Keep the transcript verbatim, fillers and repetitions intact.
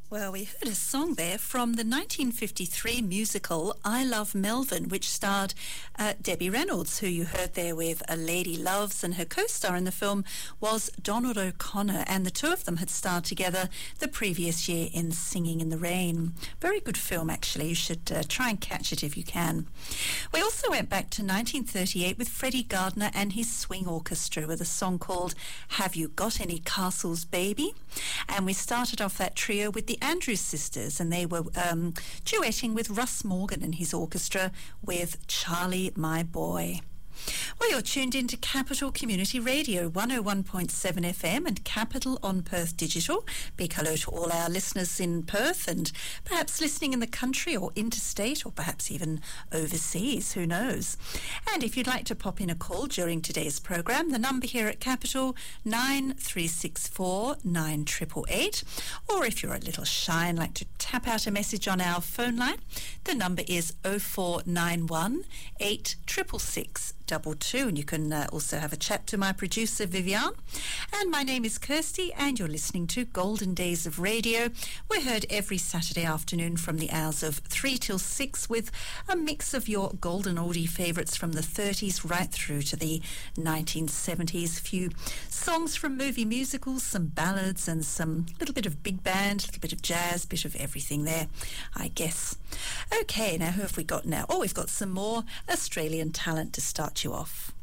Well, we heard a song there from the nineteen fifty-three musical I Love Melvin, which starred uh, Debbie Reynolds, who you heard there with A Lady Loves, and her co-star in the film was Donald O'Connor, and the two of them had starred together the previous year in Singing in the Rain. Very good film, actually. You should uh, try and catch it if you can. We also went back to nineteen thirty-eight with Freddie Gardner and his swing orchestra with a song called Have You Got Any Castles, Baby? And we started off that trio with the Andrews Sisters, and they were um, duetting with Russ Morgan and his orchestra with Charlie, My Boy. Well, you're tuned into Capital Community Radio, one oh one point seven F M and Capital on Perth Digital. Big hello to all our listeners in Perth and perhaps listening in the country or interstate or perhaps even overseas, who knows. And if you'd like to pop in a call during today's program, the number here at Capital, nine three six four, nine eight eight eight. Or if you're a little shy and like to tap out a message on our phone line, the number is oh four nine one, eight six six six. Double two, and you can uh, also have a chat to my producer Vivian. And my name is Kirsty, and you're listening to Golden Days of Radio. We're heard every Saturday afternoon from the hours of three till six with a mix of your golden oldie favourites from the thirties right through to the nineteen seventies. A few songs from movie musicals, some ballads, and some little bit of big band, a little bit of jazz, bit of everything there, I guess. Okay, now who have we got now? Oh, we've got some more Australian talent to start you off.